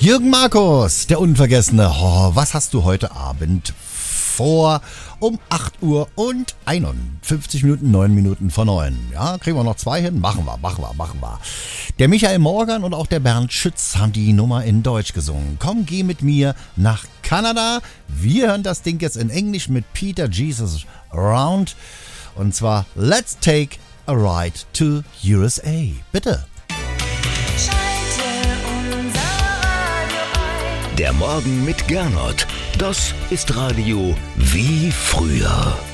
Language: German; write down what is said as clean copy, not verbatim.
Jürgen Markus, der Unvergessene. Oh, was hast du heute Abend vor? Um 8 Uhr und 51 Minuten, 9 Minuten vor 9. Ja, kriegen wir noch 2 hin? Machen wir. Der Michael Morgan und auch der Bernd Schütz haben die Nummer in Deutsch gesungen. Komm, geh mit mir nach Kanada. Wir hören das Ding jetzt in Englisch mit Peter Jesus Around. Und zwar Let's Take a Ride to USA. Bitte. Der Morgen mit Gernot. Das ist Radio wie früher.